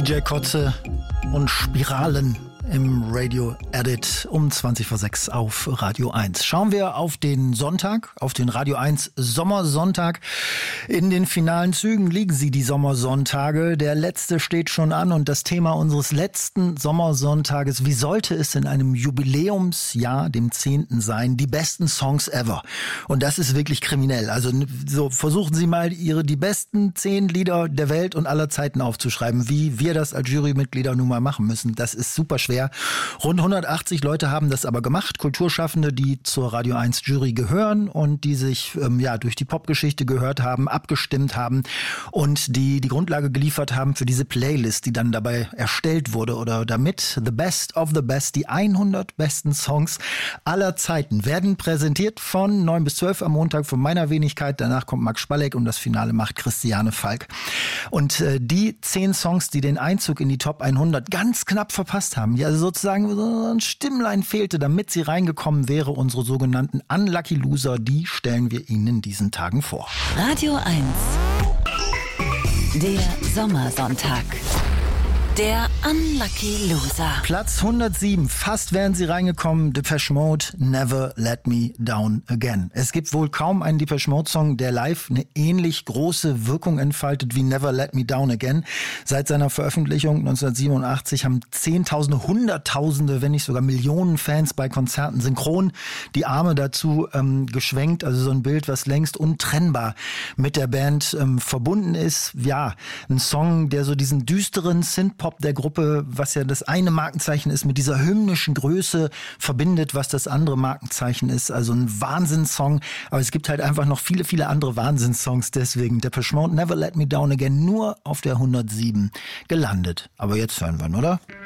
DJ Kotze und Spiralen im Radio Edit um 20:06 auf Radio 1. Schauen wir auf den Sonntag, auf den Radio 1 Sommersonntag. In den finalen Zügen liegen sie, die Sommersonntage. Der letzte steht schon an und das Thema unseres letzten Sommersonntages: Wie sollte es in einem Jubiläumsjahr, dem 10. sein? Die besten Songs ever. Und das ist wirklich kriminell. Also so versuchen Sie mal, die besten 10 Lieder der Welt und aller Zeiten aufzuschreiben, wie wir das als Jurymitglieder nun mal machen müssen. Das ist super schwer. Rund 180 Leute haben das aber gemacht, Kulturschaffende, die zur Radio 1 Jury gehören und die sich durch die Popgeschichte gehört haben, abgestimmt haben und die Grundlage geliefert haben für diese Playlist, die dann dabei erstellt wurde oder damit The Best of the Best, die 100 besten Songs aller Zeiten, werden präsentiert von 9 bis 12 am Montag von meiner Wenigkeit. Danach kommt Max Spalleck und das Finale macht Christiane Falk. Und die 10 Songs, die den Einzug in die Top 100 ganz knapp verpasst haben, also sozusagen so ein Stimmlein fehlte, damit sie reingekommen wäre, unsere sogenannten Unlucky Loser, die stellen wir Ihnen in diesen Tagen vor. Radio 1, der Sommersonntag. Der Unlucky Loser. Platz 107, fast wären sie reingekommen, Depeche Mode, Never Let Me Down Again. Es gibt wohl kaum einen Depeche Mode Song, der live eine ähnlich große Wirkung entfaltet wie Never Let Me Down Again. Seit seiner Veröffentlichung 1987 haben Zehntausende, Hunderttausende, wenn nicht sogar Millionen Fans bei Konzerten synchron die Arme dazu geschwenkt. Also so ein Bild, was längst untrennbar mit der Band verbunden ist. Ja, ein Song, der so diesen düsteren Synthpop der Gruppe, was ja das eine Markenzeichen ist, mit dieser hymnischen Größe verbindet, was das andere Markenzeichen ist. Also ein Wahnsinnssong, aber es gibt halt einfach noch viele, viele andere Wahnsinnssongs. Deswegen Depeche Mode, Never Let Me Down Again, nur auf der 107 gelandet. Aber jetzt hören wir ihn, oder?